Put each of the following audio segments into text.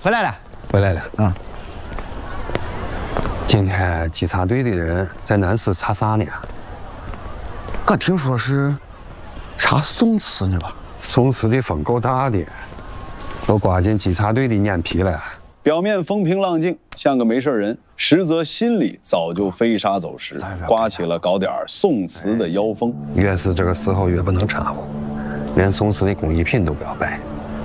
回来了， 回来了。 嗯。 今天稽查队的人在南市查啥呢？ 我听说是查宋词呢吧？ 宋词的风够大的，都刮进稽查队的眼皮了。 表面风平浪静，像个没事人，实则心里早就飞沙走石，刮起了搞点宋词的妖风。 越是这个时候越不能掺和，连宋词的工艺品都不要摆。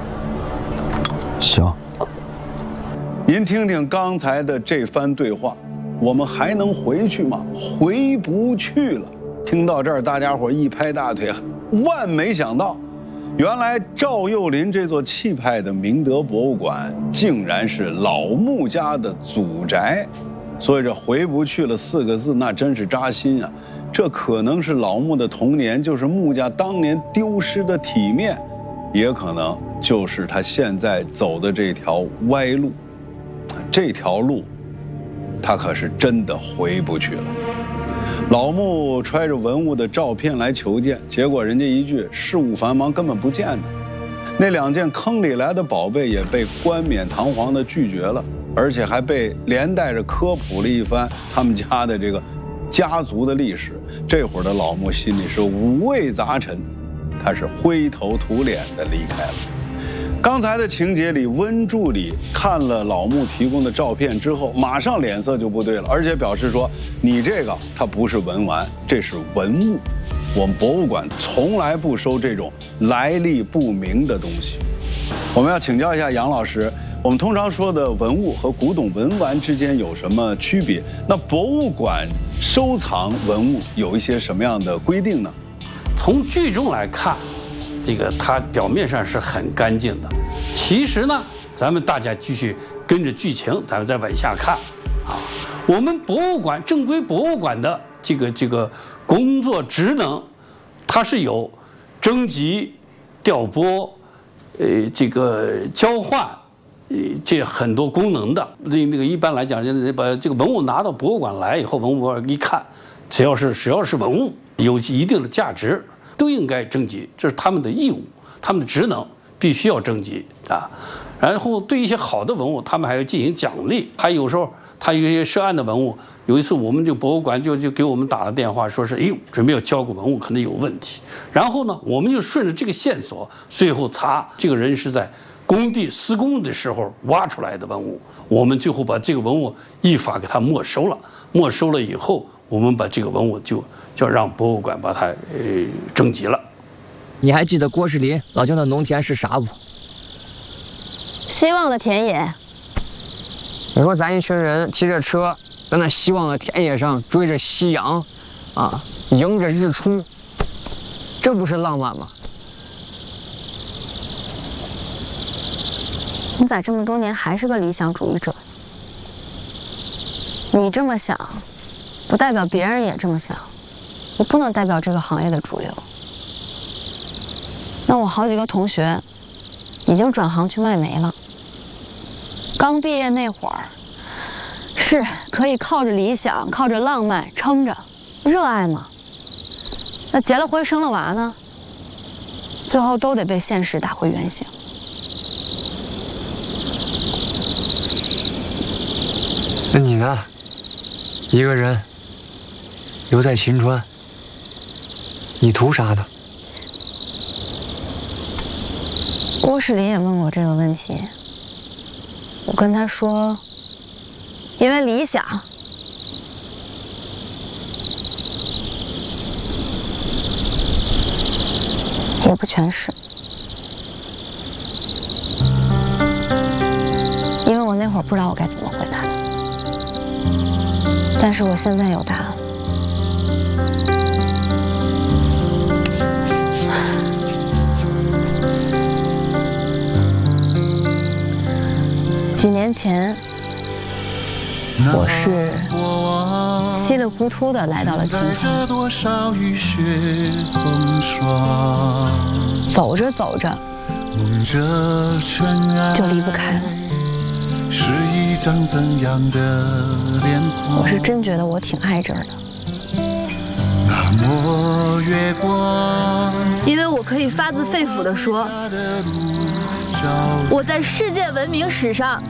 行。 您听听刚才的这番对话，我们还能回去吗？回不去了。听到这儿，大家伙一拍大腿，万没想到，原来赵又林这座气派的明德博物馆，竟然是老穆家的祖宅。所以这回不去了4个字，那真是扎心啊！这可能是老穆的童年，就是穆家当年丢失的体面，也可能就是他现在走的这条歪路。这条路，他可是真的回不去了。老穆揣着文物的照片来求见，结果人家一句事务繁忙，根本不见他。那2件坑里来的宝贝也被冠冕堂皇的拒绝了，而且还被连带着科普了一番他们家的这个家族的历史。这会儿的老穆心里是五味杂陈，他是灰头土脸的离开了。刚才的情节里，温助理看了老穆提供的照片之后，马上脸色就不对了，而且表示说：“你这个它不是文玩，这是文物。我们博物馆从来不收这种来历不明的东西。”我们要请教一下杨老师，我们通常说的文物和古董文玩之间有什么区别？那博物馆收藏文物有一些什么样的规定呢？ 从剧中来看，这个它表面上是很干净的，其实呢，咱们大家继续跟着剧情，咱们再往下看啊。我们博物馆正规博物馆的这个工作职能，它是有征集、调拨、这个交换，这很多功能的。那个一般来讲，把这个文物拿到博物馆来以后，文物博物馆一看，只要是文物有一定的价值，都应该征集，这是他们的义务，他们的职能必须要征集啊。然后对一些好的文物，他们还要进行奖励。还有时候他有一些涉案的文物，有一次我们这个博物馆就给我们打了电话，说是准备要交个文物可能有问题。然后呢，我们就顺着这个线索，最后查这个人是在工地施工的时候挖出来的文物，我们最后把这个文物依法给他没收了。没收了以后，我们把这个文物就让博物馆把它征集了。 你还记得郭士林老舅的农田是啥不？ 希望的田野。 你说咱一群人骑着车在那希望的田野上追着夕阳，啊，迎着日出，这不是浪漫吗？ 你咋这么多年还是个理想主义者？你这么想，不代表别人也这么想，你不能代表这个行业的主流。那我好几个同学已经转行去卖煤了。刚毕业那会儿，是可以靠着理想、靠着浪漫撑着，热爱嘛。那结了婚生了娃呢，最后都得被现实打回原形。 那你呢？一个人留在秦川，你图啥呢？ 郭士林也问过这个问题，我跟他说，因为理想。也不全是，因为我那会儿不知道我该怎么回答，但是我现在有答案。几年前，我是稀里糊涂的来到了秦川，走着走着就离不开了。我是真觉得我挺爱这儿的，因为我可以发自肺腑地说，我在世界文明史上